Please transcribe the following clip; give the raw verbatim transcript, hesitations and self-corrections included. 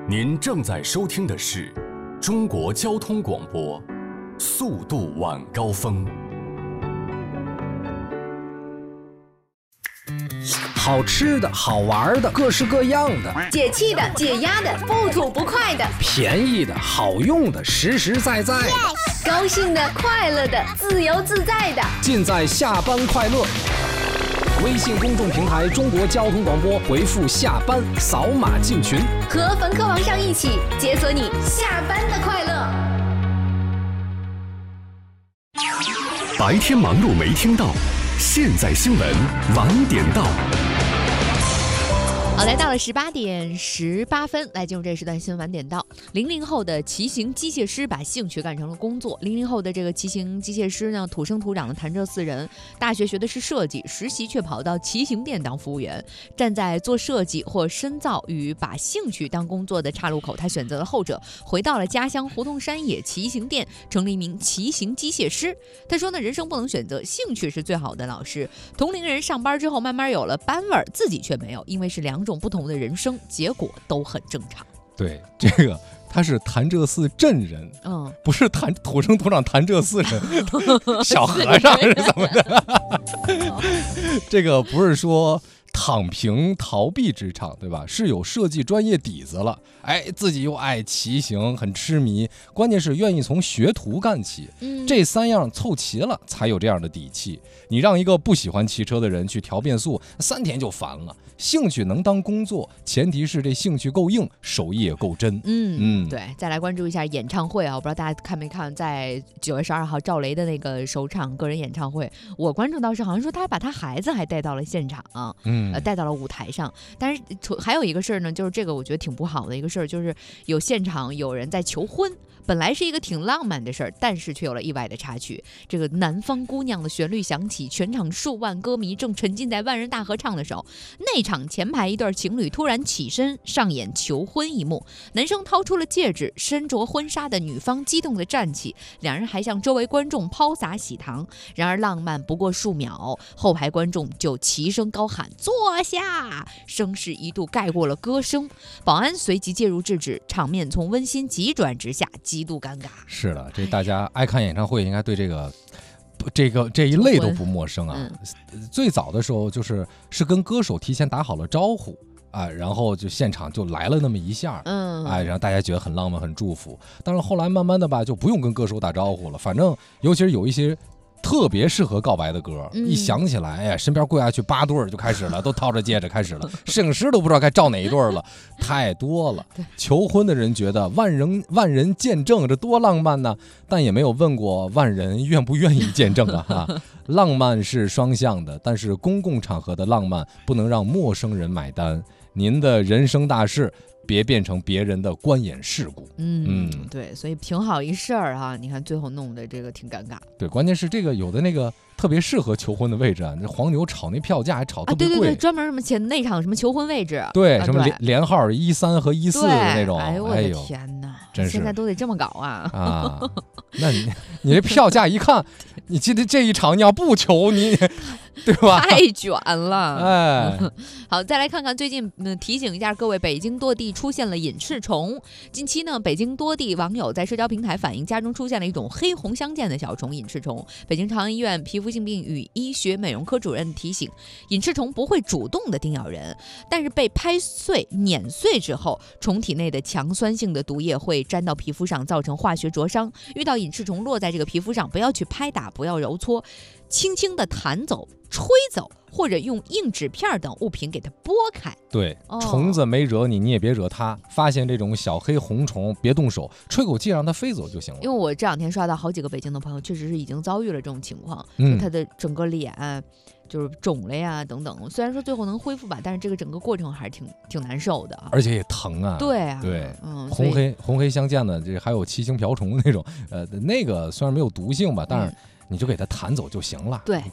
您正在收听的是中国交通广播，速度晚高峰。 好吃的好玩的各式各样的， 解气的解压的不吐不快的， 便宜的好用的实实在在的， yes! 高兴的快乐的自由自在的， 尽在下班快乐。微信公众平台中国交通广播，回复下班扫码进群， 和冯科王上一起解锁你下班的快乐。 白天忙碌没听到，现在新闻晚点到。 好，来到了十八点十八分，来进入这时段新闻晚点到。零零后的骑行机械师把兴趣干成了工作。零零后的这个骑行机械师呢，土生土长的潭柘寺人，大学学的是设计，实习却跑到骑行店当服务员。站在做设计或深造与把兴趣当工作的岔路口，他选择了后者，回到了家乡胡同山野骑行店，成了一名骑行机械师。他说呢，人生不能选择，兴趣是最好的老师。同龄人上班之后慢慢有了班味儿，自己却没有，因为是两种不同的人生，结果都很正常。 对，这个他是潭柘寺镇人，嗯，不是潭土生土长潭柘寺人，小和尚是怎么的？这个不是说躺平逃避职场，对吧？是有设计专业底子了，哎，自己又爱骑行，很痴迷，关键是愿意从学徒干起，嗯，这三样凑齐了，才有这样的底气。你让一个不喜欢骑车的人去调变速，三天就烦了。兴趣能当工作，前提是这兴趣够硬，手艺也够真。 嗯嗯，对。再来关注一下演唱会啊，我不知道大家看没看，在九月十二号赵雷的那个首场个人演唱会，我关注到是好像说他把他孩子还带到了现场，嗯，呃，带到了舞台上。但是还有一个事儿呢，就是这个我觉得挺不好的一个事儿，就是有现场有人在求婚。本来是一个挺浪漫的事儿，但是却有了意外的插曲。这个南方姑娘的旋律响起，全场数万歌迷正沉浸在万人大合唱的时候，内场前排一对情侣突然起身上演求婚一幕。男生掏出了戒指，身着婚纱的女方激动地站起，两人还向周围观众抛洒喜糖。然而浪漫不过数秒，后排观众就齐声高喊坐下，声势一度盖过了歌声。保安随即介入制止，场面从温馨急转直下，极度尴尬。 是的，这大家爱看演唱会应该对这个这个这一类都不陌生啊、嗯、最早的时候就是是跟歌手提前打好了招呼啊，然后就现场就来了那么一下，嗯，哎，然后大家觉得很浪漫很祝福。但是后来慢慢的吧，就不用跟歌手打招呼了，反正尤其是有一些特别适合告白的歌、嗯、一想起来，哎呀，身边跪下去八对儿就开始了，都掏着戒指开始了，摄影师都不知道该照哪一对了，太多了。求婚的人觉得万人万人见证，这多浪漫呢，但也没有问过万人愿不愿意见证啊。哈，浪漫是双向的，但是公共场合的浪漫不能让陌生人买单。您的人生大事别变成别人的观演事故。 嗯嗯，对，所以挺好一事儿哈，你看最后弄的这个挺尴尬。 对，关键是这个有的那个特别适合求婚的位置啊，那黄牛炒那票价还炒特别贵。 啊，对对对，专门什么前那场什么求婚位置。 对， 啊、 什么连连号一三和一四的那种。 哎呦我的天哪！ 真是现在都得这么搞啊！ 啊，那你你这票价一看，你记得这一场你要不求你。对吧？ 太卷了， 哎， 好，再来看看最近、嗯，提醒一下各位，北京多地出现了隐翅虫。近期呢，北京多地网友在社交平台反映，家中出现了一种黑红相间的小虫——隐翅虫。北京朝阳医院皮肤性病与医学美容科主任提醒，隐翅虫不会主动的叮咬人，但是被拍碎、碾碎之后，虫体内的强酸性的毒液会沾到皮肤上，造成化学灼伤。遇到隐翅虫落在这个皮肤上，不要去拍打，不要揉搓，轻轻的弹走。吹走，或者用硬纸片等物品给它拨开。 对，哦、虫子没惹你，你也别惹它。发现这种小黑红虫，别动手，吹口气让它飞走就行了。 因为我这两天刷到好几个北京的朋友，确实是已经遭遇了这种情况，嗯、就他的整个脸就是肿了呀等等。虽然说最后能恢复吧，但是这个整个过程还是挺挺难受的， 而且也疼啊。 对啊， 对，嗯，红黑红黑相间的，这还有七星瓢虫那种，呃，那个虽然没有毒性吧，但是。嗯你就给它弹走就行了。 对。